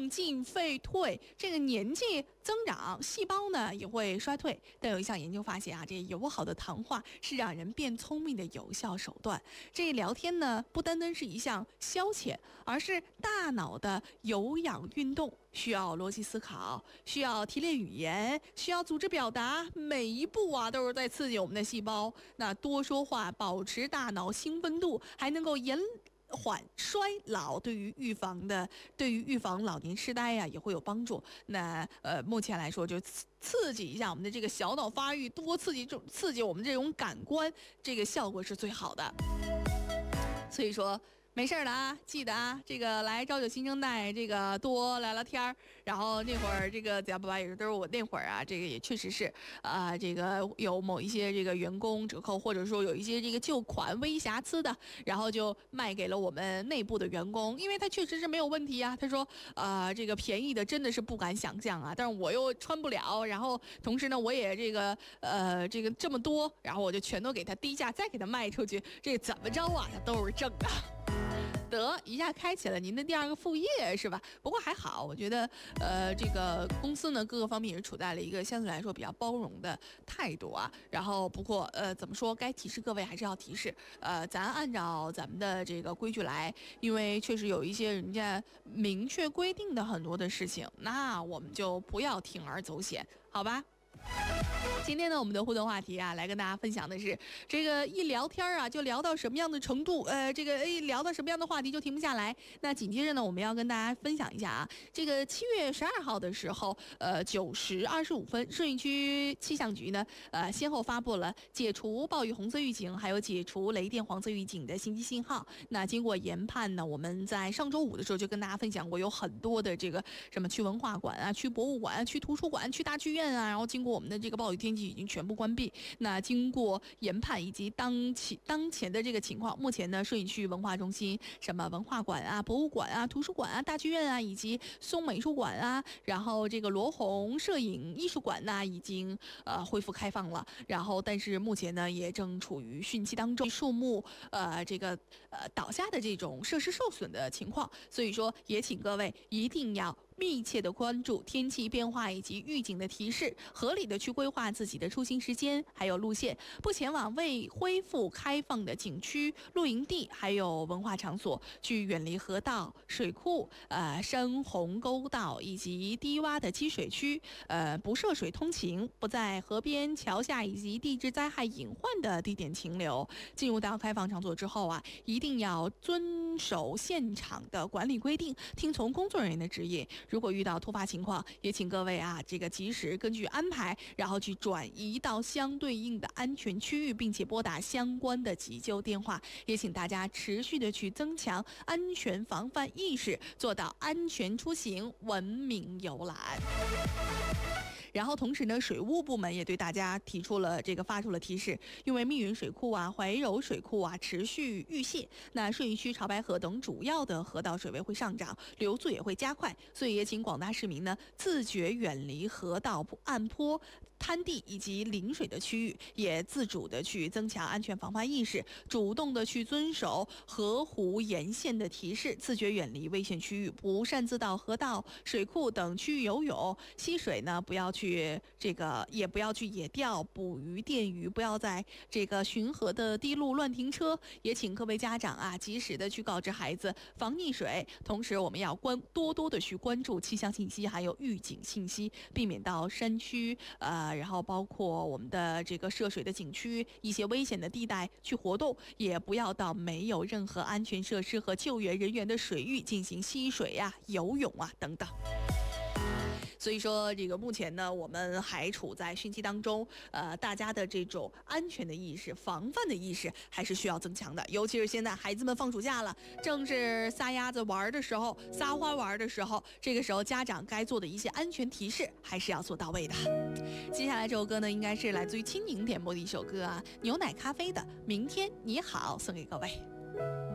动进废退，这个年纪增长，细胞呢也会衰退。但有一项研究发现啊，这友好的谈话是让人变聪明的有效手段。这聊天呢，不单单是一项消遣，而是大脑的有氧运动。需要逻辑思考，需要提炼语言，需要组织表达，每一步啊都是在刺激我们的细胞。那多说话，保持大脑兴奋度，还能够延缓衰老，对于预防老年痴呆呀、也会有帮助。那目前来说就刺激一下我们的这个小脑发育，多刺激我们这种感官，这个效果是最好的。所以说没事了啊，记得啊，这个来朝九新生代，这个多聊聊天儿。然后那会儿这个假不吧也是都是我那会儿啊，这个也确实是这个有某一些这个员工折扣，或者说有一些这个旧款微瑕疵的，然后就卖给了我们内部的员工，因为他确实是没有问题啊。他说这个便宜的真的是不敢想象啊，但是我又穿不了，然后同时呢我也这个这么多，然后我就全都给他低价再给他卖出去，这怎么着啊，他都是挣的。得一下开启了您的第二个副业是吧？不过还好，我觉得这个公司呢各个方面也是处在了一个相对来说比较包容的态度啊。然后不过怎么说，该提示各位还是要提示。咱按照咱们的这个规矩来，因为确实有一些人家明确规定的很多的事情，那我们就不要铤而走险，好吧？今天呢，我们的互动话题啊，来跟大家分享的是这个一聊天啊，就聊到什么样的程度，聊到什么样的话题就停不下来。那紧接着呢，我们要跟大家分享一下啊，这个7月12号的时候，9时25分，顺义区气象局呢，先后发布了解除暴雨红色预警，还有解除雷电黄色预警的信息信号。那经过研判呢，我们在上周五的时候就跟大家分享过，有很多的这个什么区文化馆啊、区博物馆啊、区图书馆、区大剧院啊，然后经过我们的这个暴雨天气已经全部关闭。那经过研判以及当前的这个情况，目前呢，顺义区文化中心什么文化馆啊、博物馆啊、图书馆啊、大剧院啊，以及松美术馆啊，然后这个罗红摄影艺术馆呢，已经恢复开放了。然后但是目前呢，也正处于汛期当中，树木倒下的这种设施受损的情况，所以说也请各位一定要密切的关注天气变化以及预警的提示，合理的去规划自己的出行时间还有路线，不前往未恢复开放的景区、露营地还有文化场所，去远离河道、水库、深洪沟道以及低洼的积水区，不涉水通行，不在河边、桥下以及地质灾害隐患的地点停留。进入到开放场所之后啊，一定要遵守现场的管理规定，听从工作人员的指引。如果遇到突发情况，也请各位啊，这个及时根据安排，然后去转移到相对应的安全区域，并且拨打相关的急救电话。也请大家持续的去增强安全防范意识，做到安全出行、文明游览。然后同时呢，水务部门也对大家发出了提示，因为密云水库啊、怀柔水库啊持续淤泄，那顺义区潮白河等主要的河道水位会上涨，流速也会加快，所以也请广大市民呢自觉远离河道、岸坡、滩地以及临水的区域，也自主的去增强安全防范意识，主动的去遵守河湖沿线的提示，自觉远离危险区域，不擅自到河道、水库等区域游泳、溪水呢，也不要去野钓、捕鱼、电鱼，不要在这个巡河的地路乱停车。也请各位家长啊，及时的去告知孩子防溺水。同时，我们要多多的去关注气象信息，还有预警信息，避免到山区然后包括我们的这个涉水的景区一些危险的地带去活动，也不要到没有任何安全设施和救援人员的水域进行嬉水呀、游泳啊等等。所以说这个目前呢，我们还处在汛期当中，大家的这种安全的意识、防范的意识还是需要增强的。尤其是现在孩子们放暑假了，正是撒鸭子玩的时候、撒欢玩的时候，这个时候家长该做的一些安全提示还是要做到位的。接下来这首歌呢，应该是来自于青柠点播的一首歌啊，牛奶咖啡的《明天你好》，送给各位。